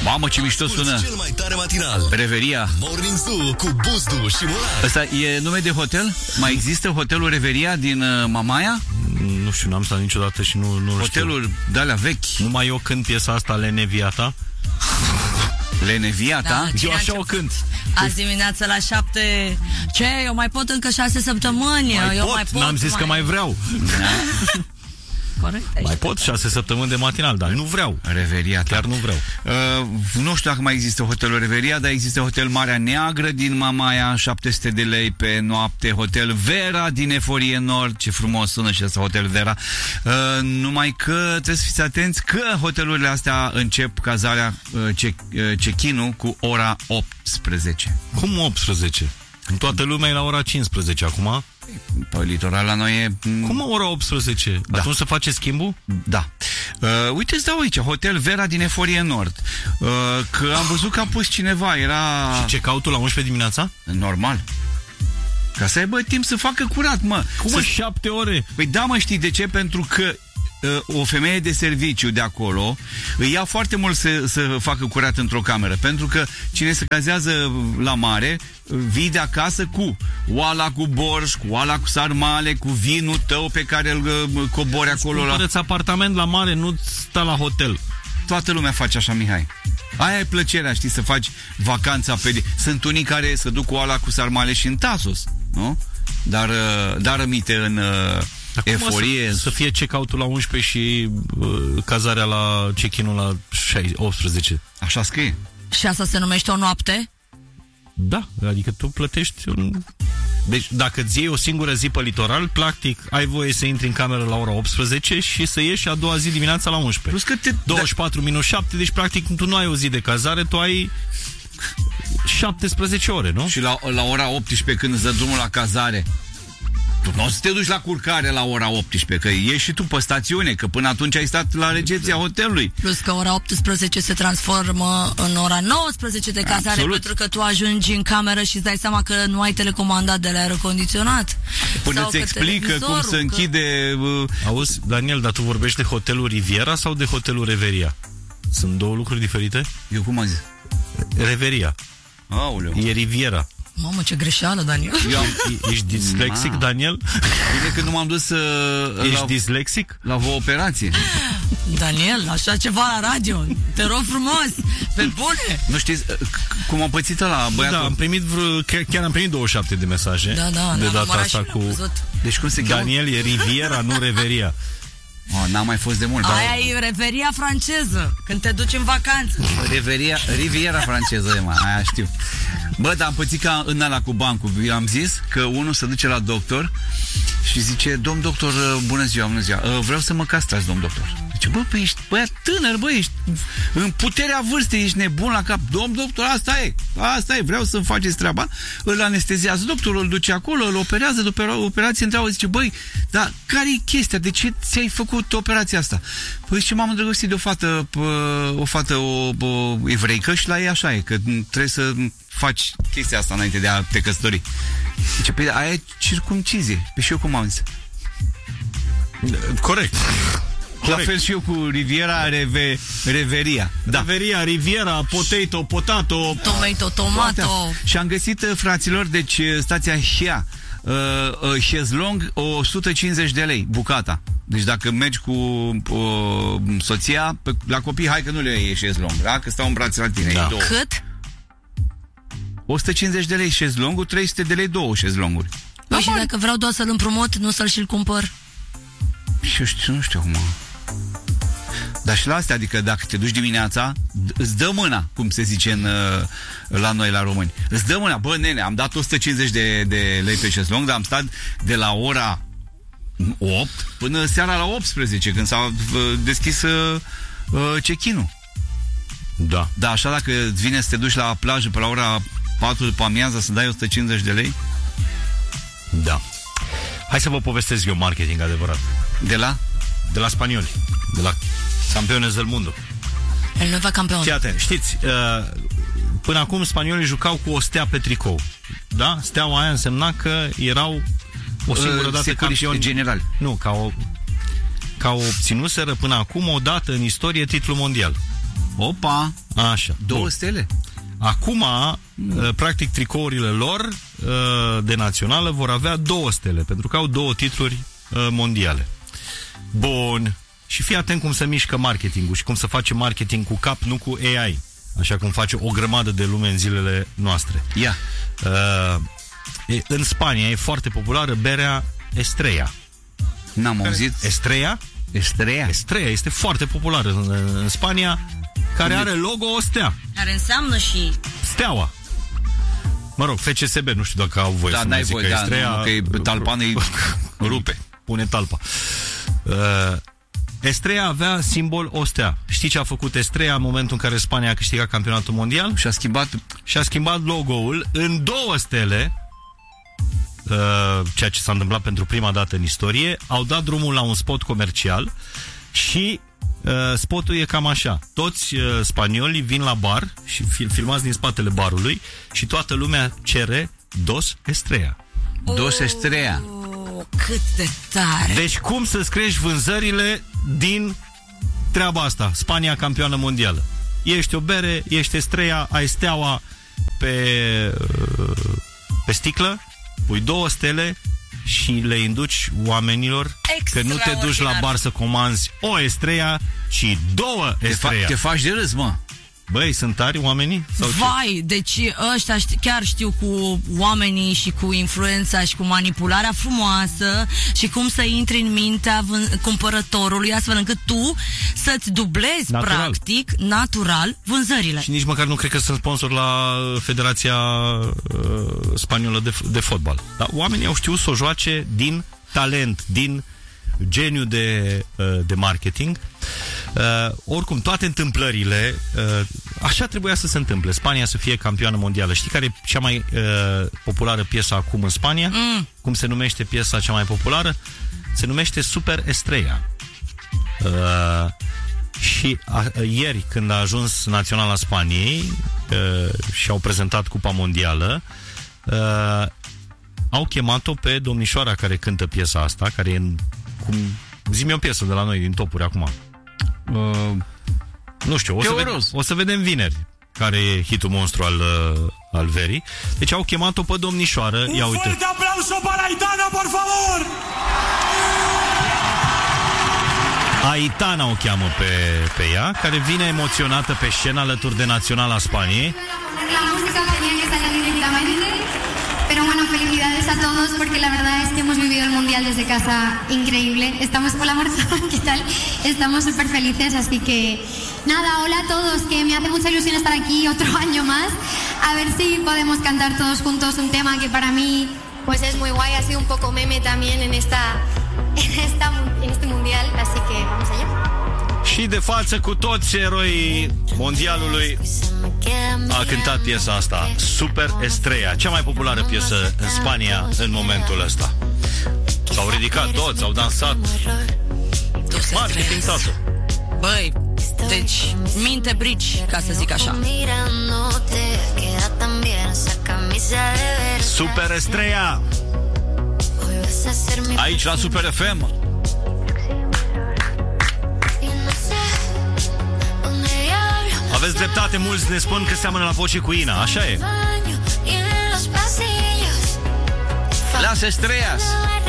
Mamă, ce mișto sună. Cel mai tare matinal. Reveria. Morning Zoo cu Buzdu și Moran. Ăsta e nume de hotel? Mai există hotelul Reveria din Mamaia? Nu știu, n-am stat niciodată și nu Hotelul de-alea vechi. Numai eu cânt piesa asta, Leneviata. Leneviata? Eu așa o cânt. Azi dimineața la 7. Ce? Eu mai pot încă 6 săptămâni. Mai pot, n-am zis că mai vreau. Corect. Mai pot 6 săptămâni de matinal, dar nu vreau. Reveria. Chiar nu vreau. Nu știu dacă mai există hotelul Reveria, dar există hotel Marea Neagră din Mamaia, 700 de lei pe noapte. Hotel Vera din Eforie Nord. Ce frumos sună și ăsta, Hotel Vera. Numai că trebuie să fiți atenți că hotelurile astea încep cazarea, check-in-ul cu ora 18. Cum 18? În toată lumea e la ora 15 acum. Pe litoral la noi e... Cum ora 18? Da. Atunci se face schimbul? Da. Uite, îți dau aici, Hotel Vera din Eforie Nord. Că am văzut că a pus cineva, era... Și check-out-ul la 11 dimineața? Normal. Ca să aibă timp să facă curat, mă. Cum 7 ore? Păi da, mă, știi de ce? Pentru că o femeie de serviciu de acolo îi ia foarte mult să facă curat într-o cameră, pentru că cine se cazează la mare vii de acasă cu oala cu borș, cu oala cu sarmale, cu vinul tău pe care îl cobori acolo. Cumpărăți apartament la mare, nu sta la hotel. Toată lumea face așa, Mihai. Aia e plăcerea, știi, să faci vacanța pe... Sunt unii care se duc cu oala cu sarmale și în Tasos, nu? Dar rămite în... Eforie. Să fie check-out-ul la 11 și cazarea la check-in-ul la 18. Așa scrie. Și asta se numește o noapte? Da, adică tu plătești Deci dacă îți iei o singură zi pe litoral, practic ai voie să intri în cameră la ora 18 și să ieși a doua zi dimineața la 11. Plus că 24 minus 7, deci practic tu nu ai o zi de cazare, tu ai 17 ore, nu? Și la ora 18 când îți dă drumul la cazare, tu nu o să te duci la culcare la ora 18, că ieși și tu pe stațiune, că până atunci ai stat la recepția hotelului. Plus că ora 18 se transformă în ora 19 de cazare. Absolut. Pentru că tu ajungi în cameră și îți dai seama că nu ai telecomandat de la aerocondiționat. Până îți explică cum se închide... Auzi, Daniel, dar tu vorbești de hotelul Riviera sau de hotelul Reveria? Sunt două lucruri diferite? Eu cum am zis? Reveria. Aoleu. E Riviera. Mamă, ce greșeală, Daniel. Ești dislexic, Daniel? Bine că nu m-am dus Ești dislexic? La o operație. Daniel, așa ceva la radio. Te rog frumos, pe bune. Nu știți cum am pățit la băiatul? Da, am primit chiar am primit 27 de mesaje. Da, de data asta cu... Deci cum se cheamă? Daniel, e Riviera, nu Reveria. N-am mai fost de mult. Aia e Reveria franceză, când te duci în vacanță. Riviera franceză e, aia știu. Bă, dar am pățit ca în ala cu bancul. Am zis că unul se duce la doctor și zice: domn doctor, bună ziua, vreau să mă castrați, domn doctor. Zice: bă, păi ești băiat tânăr, bă, ești în puterea vârstei, ești nebun la cap. Domn doctor, asta e, vreau să-mi faceți treaba. Îl anesteziază doctorul, îl duce acolo, îl operează, după operație întreabă, zice: băi, dar care-i chestia? De ce ți-ai făcut operația asta? Păi zice: m-am îndrăgostit de o fată evreică și la ei așa e, că trebuie să faci chestia asta înainte de a te căsători. Zice: păi aia e circumcizie. Păi și eu cum am zis? Corect. La fel și eu cu Riviera, Reveria. Da. Reveria, Riviera, potato, tomato. Și am găsit, fraților, deci stația Hia, șezlong, 150 de lei, bucata. Deci dacă mergi cu soția, la copii, hai că nu le iei șezlong, da? Că stau în brațe la tine. Da. Cât? 150 de lei șezlongul, 300 de lei 2 șezlonguri. Păi și dacă vreau doar să-l împrumut, nu să-l și-l cumpăr? Și nu știu acum. Dar și la astea, adică dacă te duci dimineața, îți dă mâna, cum se zice la noi, la români. Îți dă mâna: bă, nene, am dat 150 de lei pe șezlong, dar am stat de la ora 8 până seara la 18, când s-a deschis check-in-ul. Da. Da, așa dacă îți vine să te duci la plajă pe la ora 4 după amiază să dai 150 de lei? Da. Hai să vă povestesc eu marketing adevărat. De la? De la spanioli. De la Campeones del Mundo. El nu va campion. Fii atent, știți, până acum spaniolii jucau cu o stea pe tricou. Da? Steaua aia însemna că erau o singură dată campioni generali. Nu, ca obținuseră până acum o dată în istorie titlul mondial. Opa! Așa. 2 stele? Acum, practic, tricourile lor de națională vor avea 2 stele, pentru că au 2 titluri mondiale. Bun. Și fii atent cum se mișcă marketingul și cum se face marketing cu cap, nu cu AI. Așa cum face o grămadă de lume în zilele noastre. Ia. În Spania e foarte populară berea Estrella. N-am auzit. Estrella? Estrella este foarte populară în Spania, care are logo o stea. Care înseamnă și... Steaua. Mă rog, FCSB, nu știu dacă au voie să n-ai zică voie, Estrella. Nu, că e talpană, îi rupe. Pune talpa. Estrella avea simbol o stea. Știi ce a făcut Estrella în momentul în care Spania a câștigat campionatul mondial? Și-a schimbat logo-ul în 2 stele, ceea ce s-a întâmplat pentru prima dată în istorie. Au dat drumul la un spot comercial și spotul e cam așa. Toți spaniolii vin la bar și filmați din spatele barului și toată lumea cere Dos Estrella. Dos Estrella. Cât de tare! Deci cum să-ți crești vânzările din treaba asta? Spania campioană mondială. Ești o bere, ești Estrella, ai steaua pe sticlă, pui 2 stele și le induci oamenilor că nu te duci la bar să comanzi o Estrella, ci 2 Estrella. Te faci de râs, mă. Băi, sunt tari oamenii? Sau Vai, ce? deci ăștia chiar știu cu oamenii și cu influența și cu manipularea frumoasă și cum să intri în mintea cumpărătorului astfel încât tu să-ți dublezi practic, natural, vânzările. Și nici măcar nu cred că sunt sponsor la Federația Spaniolă de fotbal. Dar oamenii au știut să o joace din talent, din geniu de marketing. Oricum, toate întâmplările așa trebuia să se întâmple. Spania să fie campioană mondială. Știi care e cea mai populară piesă acum în Spania? Cum se numește piesa cea mai populară? Se numește Super Estrella. Și ieri, când a ajuns Naționala Spaniei și au prezentat Cupa Mondială, au chemat-o pe domnișoara care cântă piesa asta, care e zi-mi o piesă de la noi din topuri acum. Nu știu, o să vedem vineri care e hitul monstru al verii. Deci au chemat-o pe domnișoară. Ia uite. Un fuerte aplauso para Aitana, por favor! Aitana o cheamă pe ea, care vine emoționată pe scenă alături de Naționala Spaniei. La música tenía que salir directamente. Pero bueno, felicidades a todos porque la verdad es que hemos vivido el Mundial desde casa increíble. Estamos con la Marta, ¿qué tal? Estamos súper felices, así que nada, hola a todos, que me hace mucha ilusión estar aquí otro año más. A ver si podemos cantar todos juntos un tema que para mí pues es muy guay, ha sido un poco meme también en este Mundial, así que vamos allá. Și de față cu toți eroii mondialului a cântat piesa asta, Super Estrella, cea mai populară piesă în Spania în momentul ăsta. S-au ridicat toți, au dansat. Marketing totul. Băi, deci minte brici, ca să zic așa. Super Estrella aici la Super FM. Aveți dreptate, mulți ne spun că seamănă la voce cu Ina, așa e. Las Estrellas.